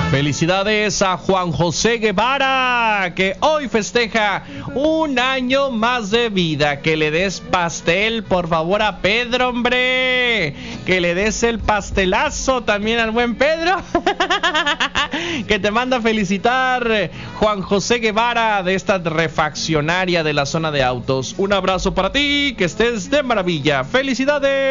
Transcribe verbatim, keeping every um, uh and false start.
Felicidades a Juan José Guevara, que hoy festeja un año más de vida. Que le des pastel, por favor, a Pedro, hombre. Que le des el pastelazo también al buen Pedro. Que te manda a felicitar Juan José Guevara de esta refaccionaria de la zona de autos. Un abrazo para ti, que estés de maravilla. Felicidades.